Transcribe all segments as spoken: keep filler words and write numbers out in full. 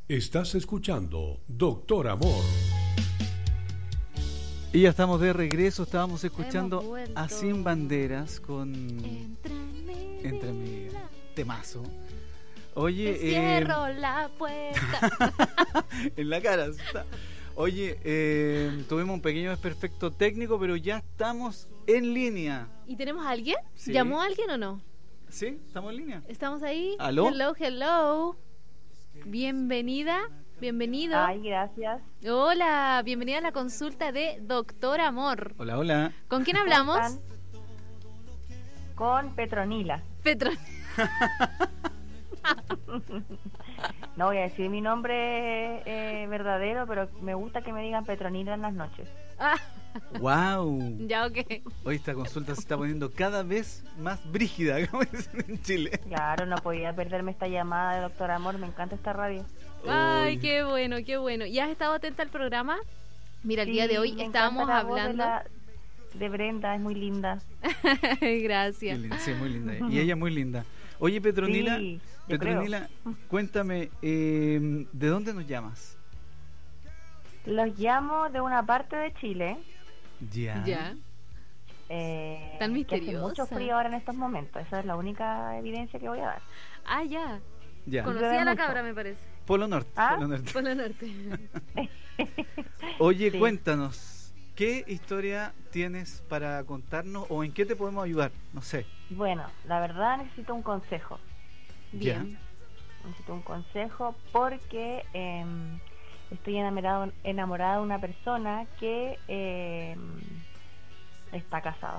Estás escuchando Doctor Amor. Y ya estamos de regreso, estábamos escuchando a Sin Banderas con Entre mi temazo. Oye, Te cierro eh... la puerta. En la cara está. Oye, eh, tuvimos un pequeño desperfecto técnico, pero ya estamos en línea. ¿Y tenemos a alguien? Sí. ¿Llamó a alguien o no? Sí, estamos en línea. ¿Estamos ahí? ¿Aló? Hello, hello. Bienvenida, bienvenido. Ay, gracias. Hola, bienvenida a la consulta de Doctor Amor. Hola, hola. ¿Con quién hablamos? Con Petronila. Petronila. No voy a decir mi nombre eh, verdadero, pero me gusta que me digan Petronila en las noches. Ah. Wow. Ya, ok. Hoy esta consulta se está poniendo cada vez más brígida, como dicen en Chile. Claro, no podía perderme esta llamada de Doctor Amor, me encanta esta radio. Ay, qué bueno, qué bueno. ¿Y has estado atenta al programa? Mira, el sí, día de hoy me estábamos la voz hablando de, la, de Brenda, es muy linda. Gracias. Linda, sí, muy linda. Y ella muy linda. Oye, Petronila, sí, Petronila, cuéntame, eh, ¿de dónde nos llamas? Los llamo de una parte de Chile. Ya. Ya. Eh, Tan misteriosa. Que hace mucho frío ahora en estos momentos. Esa es la única evidencia que voy a dar. Ah, ya. Ya. Conocía a la cabra, me parece. Polo Norte. ¿Ah? Polo Norte. Polo Norte. Oye, sí. Cuéntanos, ¿qué historia tienes para contarnos o en qué te podemos ayudar? No sé. Bueno, la verdad necesito un consejo. Bien. Ya. Necesito un consejo porque eh, estoy enamorado, enamorada de una persona que eh, está casada.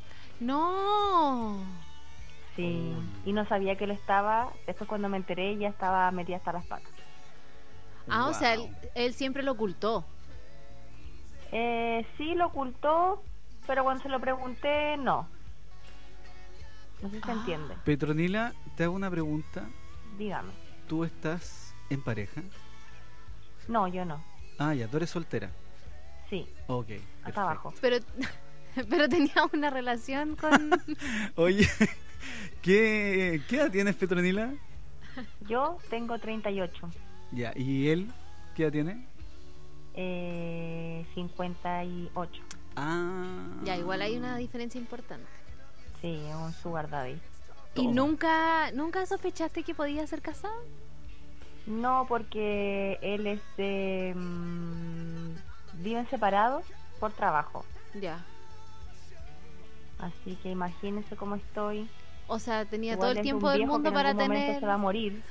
No. Sí, y no sabía que lo estaba. Después cuando me enteré ya estaba metida hasta las patas. Ah, Wow. o sea, él, él siempre lo ocultó. Eh, sí, lo ocultó, pero cuando se lo pregunté, no. No sé si se Ah. entiende. Petronila, te hago una pregunta. Dígame. ¿Tú estás en pareja? No, yo no. Ah, ya, tú eres soltera. Sí, Ok. Perfecto. hasta abajo. Pero, pero tenía una relación con... Oye, ¿qué, ¿qué edad tienes, Petronila? Yo tengo treinta y ocho. Ya, ¿y él qué edad tiene? Eh, cincuenta y ocho. Ah. Ya, igual hay una diferencia importante. Sí, un sugar daddy. ¿Y Toma. nunca nunca sospechaste que podía ser casado? No, porque él es eh, mm, viven separados por trabajo. Ya. Así que imagínense cómo estoy. O sea, tenía Igual todo el es tiempo un del viejo mundo que en para algún momento tener... se va a morir.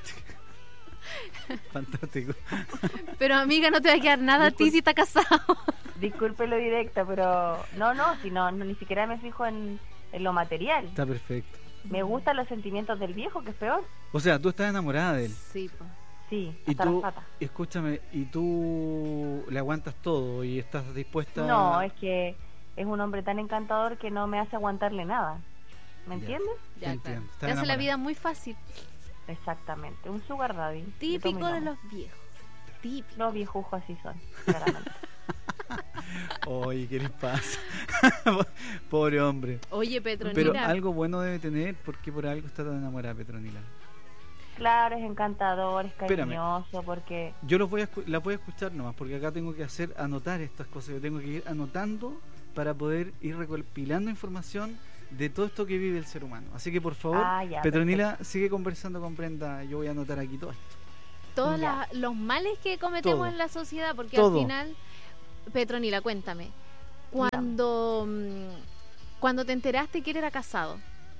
Fantástico. Pero amiga, no te va a quedar nada a ti si está casado. Disculpe lo directa, pero no, no, si no, no, ni siquiera me fijo en, en lo material. Está perfecto. Me gustan los sentimientos del viejo, que es peor. O sea, tú estás enamorada de él. Sí, pues. Sí, Y hasta tú, las patas. escúchame, y tú le aguantas todo y estás dispuesta. No, es que es un hombre tan encantador que no me hace aguantarle nada. ¿Me Ya. entiendes? Ya, Entiendo, claro. está Te hace la enamorada. vida muy fácil. Exactamente, un sugar daddy. Típico Yo tomo y de no. los viejos. Típico. Los viejujos así son, claramente. Oye, ¿qué les pasa? Pobre hombre. Oye, Petronila. Pero algo bueno debe tener porque por algo está tan enamorada Petronila. Claro, es encantador, es Espérame. cariñoso, porque... Yo los voy a escu- la voy a escuchar nomás porque acá tengo que hacer anotar estas cosas. Yo tengo que ir anotando para poder ir recopilando información de todo esto que vive el ser humano. Así que por favor, Ah, ya, Petronila, sigue conversando con Brenda. Yo voy a anotar aquí todo esto. Todos Ya. la- los males que cometemos Todo. en la sociedad, porque Todo. al final, Petronila, cuéntame, cuando mm, cuando te enteraste que él era casado,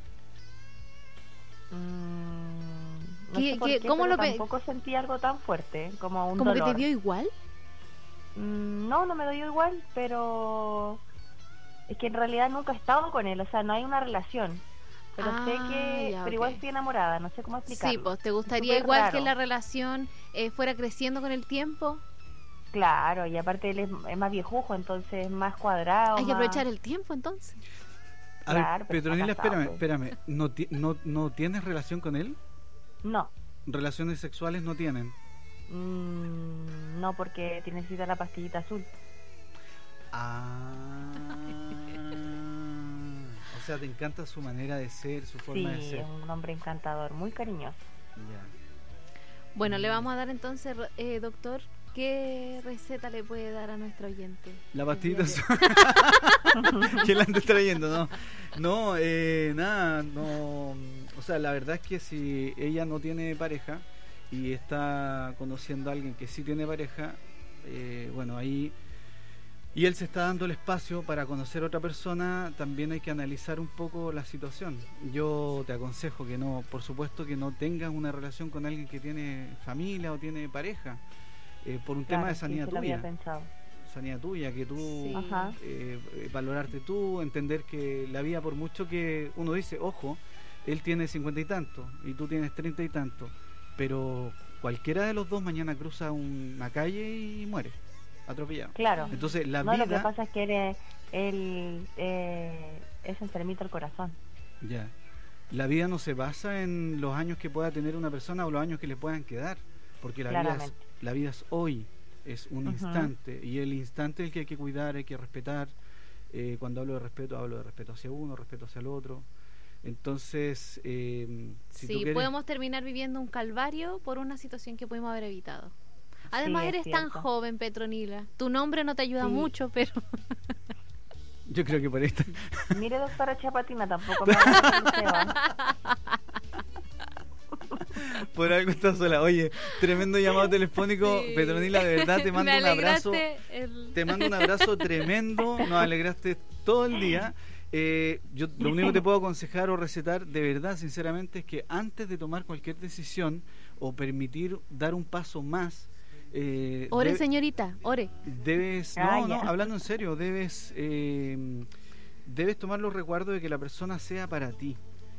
Mm, no ¿Qué- sé por qué- qué, cómo pero lo pe- tampoco sentí algo tan fuerte, como un como dolor. que te dio igual. Mm, no, no me dio igual, pero es que en realidad nunca he estado con él, o sea, no hay una relación. Pero Ah, sé que, ya, pero igual ok. estoy enamorada, no sé cómo explicarlo. Sí, pues te gustaría Súper igual raro. que la relación eh, fuera creciendo con el tiempo. Claro, y aparte él es, es más viejujo, entonces es más cuadrado. Hay que más- aprovechar el tiempo entonces. A Claro, ver, pero Petronila, está casado, espérame, pues. espérame. ¿No, ti- no, ¿No tienes relación con él? No, ¿Relaciones sexuales no tienen? mm, no porque te necesita la pastillita azul. Ah. O sea, te encanta su manera de ser, su forma de Sí, ser. es un hombre encantador, muy cariñoso. Ya. Bueno, le vamos a dar entonces, eh, doctor, ¿qué receta le puede dar a nuestro oyente? La pastillita que la andes trayendo, ¿no? No, eh, nada, no. O sea, la verdad es que si ella no tiene pareja y está conociendo a alguien que sí tiene pareja, eh, bueno, ahí, y él se está dando el espacio para conocer a otra persona, también hay que analizar un poco la situación. Yo te aconsejo que no, por supuesto que no tengas una relación con alguien que tiene familia o tiene pareja, eh, por un Claro, tema de sí, sanidad sí lo había tuya. pensado. Sanidad tuya, que tú Sí. Ajá. eh, eh, valorarte tú, entender que la vida, por mucho que uno dice, ojo, él tiene cincuenta y tanto y tú tienes treinta y tanto, pero cualquiera de los dos mañana cruza una calle y muere atropellado. Claro. Entonces la no, vida, lo que pasa es que él, él eh, es enfermito el corazón. ya, la vida no se basa en los años que pueda tener una persona o los años que le puedan quedar, porque la vida es, Claramente. la vida es hoy, es un Ujú. instante, y el instante es el que hay que cuidar, hay que respetar. Eh, cuando hablo de respeto, hablo de respeto hacia uno, respeto hacia el otro. Entonces, eh, si tú Sí, quieres, podemos terminar viviendo un calvario por una situación que pudimos haber evitado. Además, Sí, es eres tan cierto. joven, Petronila. Tu nombre no te ayuda Sí. mucho, pero yo creo que por esta, Mire, doctora Chapatina, tampoco me haga el deseo. por algo estás sola. Oye, tremendo llamado telefónico, Sí. Petronila, de verdad te mando me un abrazo. alegraste el- Te mando un abrazo tremendo, nos alegraste todo el día. Eh, yo lo único que te puedo aconsejar o recetar, de verdad, sinceramente, es que antes de tomar cualquier decisión o permitir dar un paso más, eh, Ore, debe- señorita, ore. debes, Ah, no, no, ya. hablando en serio, debes, eh, debes tomar los recuerdos de que la persona sea para ti,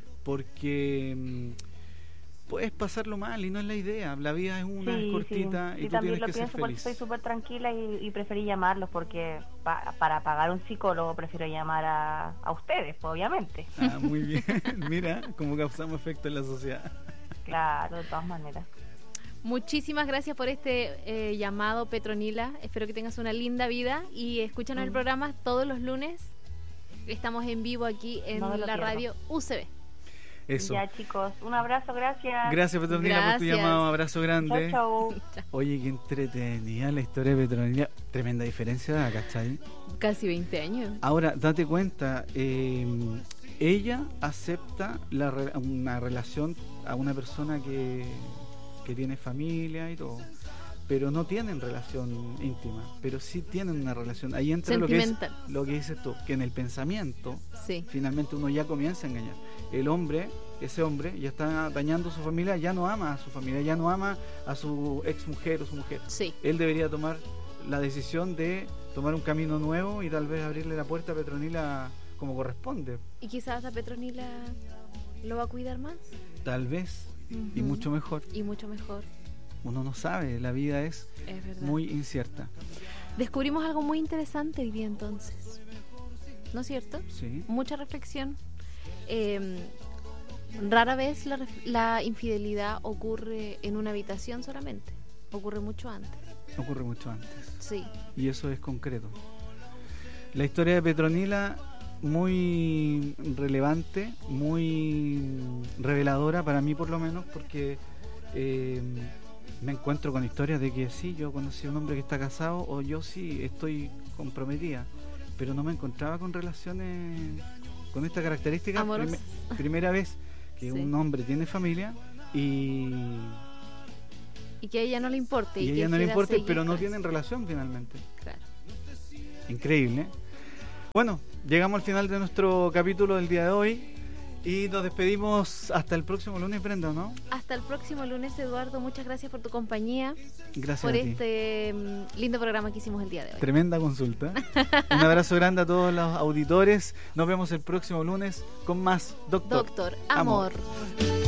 porque mm, puedes pasarlo mal y no es la idea. La vida es una, es Sí, cortita sí, y sí, tú también tienes lo que ser pienso porque feliz. estoy súper tranquila y, y preferí llamarlos porque pa- para pagar un psicólogo prefiero llamar a, a ustedes, pues, obviamente. Ah, muy bien. Mira cómo causamos efecto en la sociedad. Claro, de todas maneras. Muchísimas gracias por este eh, llamado, Petronila. Espero que tengas una linda vida y escúchanos el Mm. programa todos los lunes. Estamos en vivo aquí en No me lo la pierdo. radio U C B. Eso. Ya, chicos, un abrazo, gracias. Gracias, Petronila, por tu Gracias. llamado. Abrazo grande. Chau, chau. Oye, qué entretenida la historia de Petronila. Tremenda diferencia, ¿cachai? Casi veinte años. Ahora, date cuenta, eh, ella acepta la re- una relación a una persona que, que tiene familia y todo, pero no tienen relación íntima, pero sí tienen una relación. Ahí entra lo que, es, Sentimental. lo que dices tú, que en el pensamiento Sí. finalmente uno ya comienza a engañar. El hombre, ese hombre, ya está dañando a su familia, ya no ama a su familia, ya no ama a su ex mujer o su mujer. Sí. Él debería tomar la decisión de tomar un camino nuevo y tal vez abrirle la puerta a Petronila como corresponde. Y quizás a Petronila lo va a cuidar más. Tal vez, y Ujú. mucho mejor. Y mucho mejor. Uno no sabe, la vida es Es verdad. muy incierta. Descubrimos algo muy interesante hoy día entonces. ¿No es cierto? Sí. Mucha reflexión. Eh, rara vez la, ref- la infidelidad ocurre en una habitación solamente. Ocurre mucho antes. Ocurre mucho antes. Sí. Y eso es concreto. La historia de Petronila, muy relevante, muy reveladora para mí por lo menos, porque eh, me encuentro con historias de que sí, yo conocí a un hombre que está casado o yo sí estoy comprometida, pero no me encontraba con relaciones con esta característica. Amorosas. Prime- primera vez que Sí. un hombre tiene familia y, Y que a ella no le importe. y a que ella no le quiera importa, seguir pero no con tienen eso. relación finalmente. Claro. Increíble. Bueno, llegamos al final de nuestro capítulo del día de hoy y nos despedimos hasta el próximo lunes, Brenda, ¿no? Hasta el próximo lunes, Eduardo. Muchas gracias por tu compañía, Gracias por a ti. este mm, lindo programa que hicimos el día de hoy. Tremenda consulta. Un abrazo grande a todos los auditores. Nos vemos el próximo lunes con más Doctor, Doctor Amor. Amor.